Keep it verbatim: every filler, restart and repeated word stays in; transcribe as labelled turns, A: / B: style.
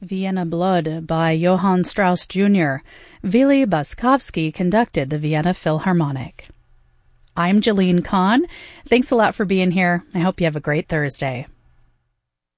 A: Vienna Blood by Johann Strauss Junior Vili Boskovsky conducted the Vienna Philharmonic. I'm Jalene Kahn. Thanks a lot for being here. I hope you have a great Thursday.